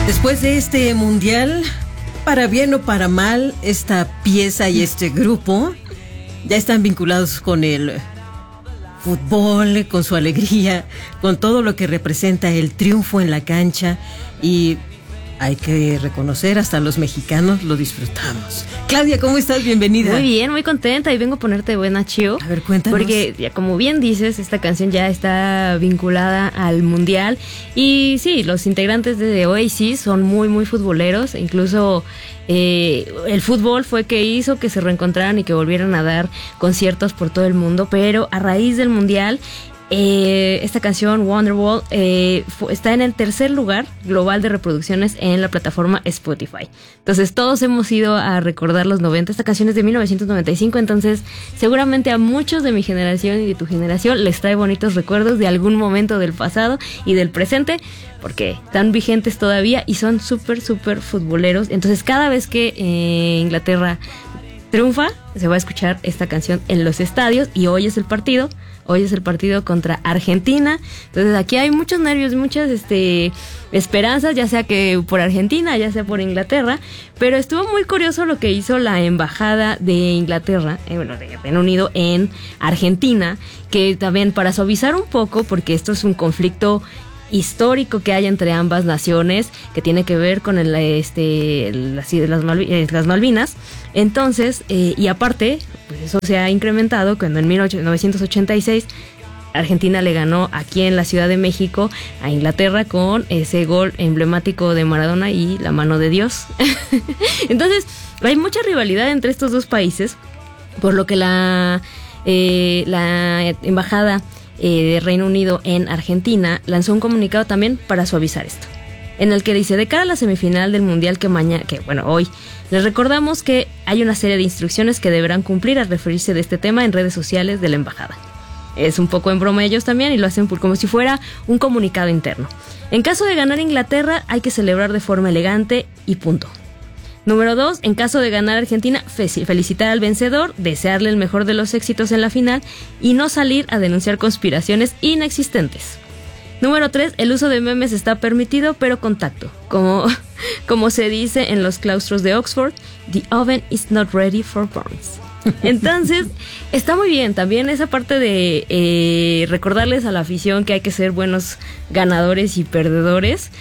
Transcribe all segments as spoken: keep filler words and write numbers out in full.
Después de este mundial, para bien o para mal, esta pieza y este grupo ya están vinculados con el fútbol, con su alegría, con todo lo que representa el triunfo en la cancha, y hay que reconocer, hasta los mexicanos lo disfrutamos. Claudia, ¿cómo estás? Bienvenida. Muy bien, muy contenta, y vengo a ponerte buena, Chio. A ver, cuéntanos. Porque, ya, como bien dices, esta canción ya está vinculada al mundial. Y sí, los integrantes de Oasis son muy, muy futboleros. Incluso eh, el fútbol fue que hizo que se reencontraran y que volvieran a dar conciertos por todo el mundo. Pero a raíz del mundial, Eh, esta canción Wonderwall eh, fu- está en el tercer lugar global de reproducciones en la plataforma Spotify. Entonces todos hemos ido a recordar los noventa. Esta canción es de mil novecientos noventa y cinco, entonces seguramente a muchos de mi generación y de tu generación les trae bonitos recuerdos de algún momento del pasado y del presente, porque están vigentes todavía y son súper, súper futboleros. Entonces cada vez que eh, Inglaterra triunfa, se va a escuchar esta canción en los estadios, y hoy es el partido. Hoy es el partido contra Argentina. Entonces aquí hay muchos nervios, muchas este, esperanzas, ya sea que por Argentina, ya sea por Inglaterra. Pero estuvo muy curioso lo que hizo la embajada de Inglaterra, eh, bueno, de Reino Unido en Argentina, que también, para suavizar un poco, porque esto es un conflicto histórico que hay entre ambas naciones, que tiene que ver con el, este, las, las, Malvi- eh, las Malvinas. Entonces, eh, y aparte, pues eso se ha incrementado cuando en mil novecientos ochenta y seis Argentina le ganó aquí en la Ciudad de México a Inglaterra con ese gol emblemático de Maradona y la mano de Dios. Entonces, hay mucha rivalidad entre estos dos países, por lo que la, eh, la embajada Eh, de Reino Unido en Argentina lanzó un comunicado también para suavizar esto, en el que dice: de cara a la semifinal del mundial que mañana, que bueno, hoy, les recordamos que hay una serie de instrucciones que deberán cumplir al referirse de este tema en redes sociales de la embajada. Es un poco en broma ellos también, y lo hacen por, como si fuera un comunicado interno. En caso de ganar Inglaterra, hay que celebrar de forma elegante y punto. Número dos, en caso de ganar Argentina, fe- felicitar al vencedor, desearle el mejor de los éxitos en la final y no salir a denunciar conspiraciones inexistentes. Número tres, el uso de memes está permitido, pero con tacto. Como, como se dice en los claustros de Oxford, the oven is not ready for burns. Entonces, está muy bien también esa parte de eh, recordarles a la afición que hay que ser buenos ganadores y perdedores.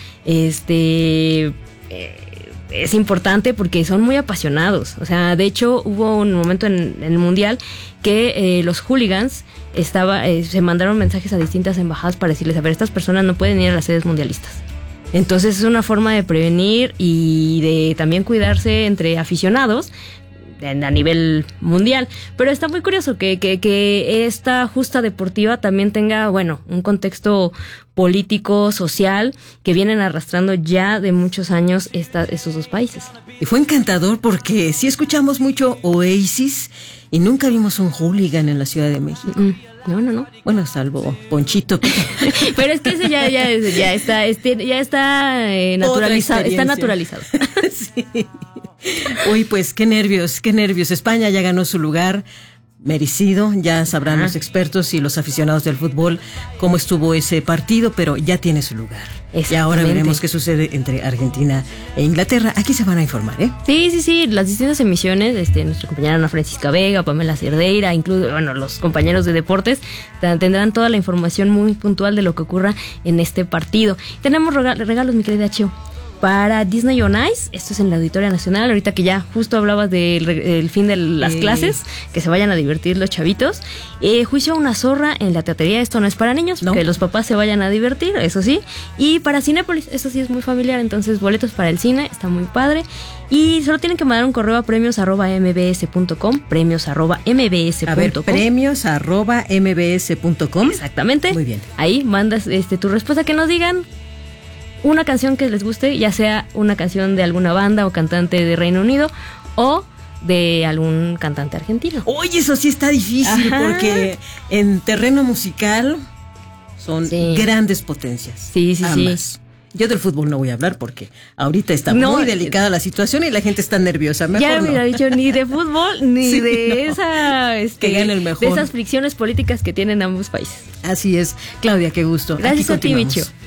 Este... Eh, Es importante porque son muy apasionados. O sea, de hecho, hubo un momento en, en el Mundial que eh, los hooligans estaba, eh, se mandaron mensajes a distintas embajadas para decirles: a ver, estas personas no pueden ir a las sedes mundialistas. Entonces es una forma de prevenir y de también cuidarse entre aficionados a nivel mundial. Pero está muy curioso que, que, que esta justa deportiva también tenga, bueno, un contexto político, social, que vienen arrastrando ya de muchos años esta, estos dos países. Y fue encantador porque sí escuchamos mucho Oasis y nunca vimos un hooligan en la Ciudad de México. Mm, no, no, no. Bueno, salvo Ponchito. Pero es que ese ya, ya, ya está, este, ya está eh, naturalizado, está naturalizado. Sí. Uy, pues qué nervios, qué nervios. España ya ganó su lugar merecido. Ya sabrán ah. los expertos y los aficionados del fútbol cómo estuvo ese partido, pero ya tiene su lugar. Y ahora veremos qué sucede entre Argentina e Inglaterra. Aquí se van a informar, ¿eh? Sí, sí, sí. Las distintas emisiones, este, nuestra compañera Ana Francisca Vega, Pamela Cerdeira, incluso, bueno, los compañeros de deportes tendrán toda la información muy puntual de lo que ocurra en este partido. Tenemos regalos, mi querida Chio, para Disney on Ice. Esto es en la Auditoria Nacional. Ahorita que ya justo hablabas del de fin de las eh. clases, que se vayan a divertir los chavitos. Eh, juicio a una zorra en la teatería. Esto no es para niños, no. Que los papás se vayan a divertir, eso sí. Y para Cinépolis, esto sí es muy familiar. Entonces, boletos para el cine, está muy padre. Y solo tienen que mandar un correo a premios arroba mbs punto com, premios arroba mbs punto com. A ver, premios arroba mbs punto com. Exactamente. Muy bien. Ahí mandas este tu respuesta, que nos digan una canción que les guste, ya sea una canción de alguna banda o cantante de Reino Unido o de algún cantante argentino. Oye, eso sí está difícil. Ajá. Porque en terreno musical son sí. grandes potencias. Sí, sí, ambas. sí. Yo del fútbol no voy a hablar porque ahorita está no, muy delicada la situación y la gente está nerviosa. Mejor ya no. me lo he dicho, ni de fútbol ni sí, de no. esa este, que gane el mejor. De esas fricciones políticas que tienen ambos países. Así es, Claudia, qué gusto. Gracias a ti, Micho.